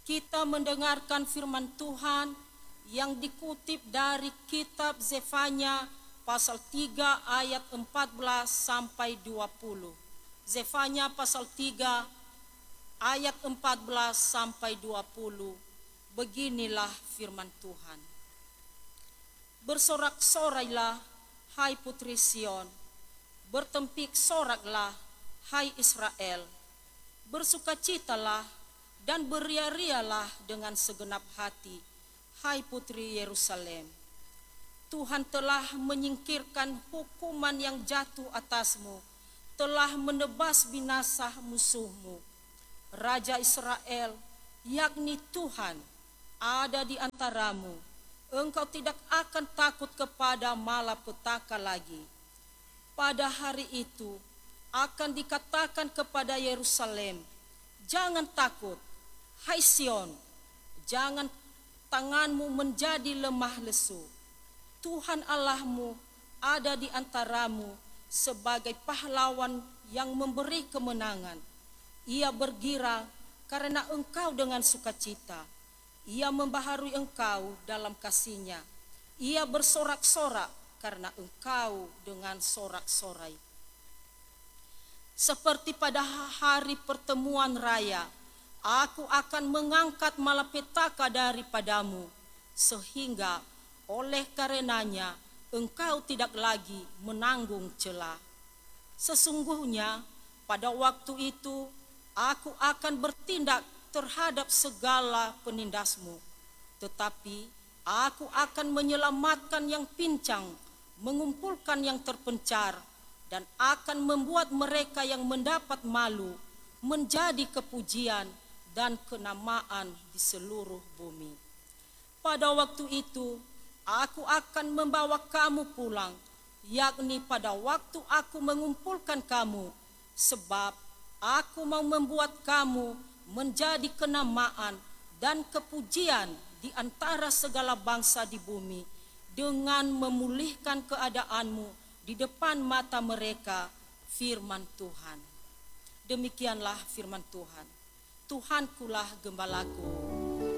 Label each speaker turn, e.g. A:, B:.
A: Kita mendengarkan firman Tuhan yang dikutip dari kitab Zefanya pasal 3 ayat 14 sampai 20. Zefanya pasal 3 ayat 14 sampai 20. Beginilah firman Tuhan. Bersorak-sorailah, hai putri Sion. Bertempik soraklah, hai Israel. Bersukacitalah dan beria-rialah dengan segenap hati, hai putri Yerusalem. Tuhan telah menyingkirkan hukuman yang jatuh atasmu, telah menebas binasa musuhmu. Raja Israel, yakni Tuhan, ada di antaramu. Engkau tidak akan takut kepada malapetaka lagi. Pada hari itu akan dikatakan kepada Yerusalem, jangan takut, hai Sion, jangan tanganmu menjadi lemah lesu. Tuhan Allahmu ada di antaramu sebagai pahlawan yang memberi kemenangan. Ia bergirang karena engkau dengan sukacita. Ia membaharui engkau dalam kasih-Nya. Ia bersorak-sorak karena engkau dengan sorak-sorai. Seperti pada hari pertemuan raya, aku akan mengangkat malapetaka daripadamu, sehingga oleh karenanya engkau tidak lagi menanggung cela. Sesungguhnya pada waktu itu aku akan bertindak terhadap segala penindasmu, tetapi aku akan menyelamatkan yang pincang, mengumpulkan yang terpencar, dan akan membuat mereka yang mendapat malu menjadi kepujian dan kenamaan di seluruh bumi. Pada waktu itu aku akan membawa kamu pulang, yakni pada waktu aku mengumpulkan kamu, sebab aku mau membuat kamu menjadi kenamaan dan kepujian di antara segala bangsa di bumi, dengan memulihkan keadaanmu di depan mata mereka, firman Tuhan. Demikianlah firman Tuhan. Tuhankulah gembalaku,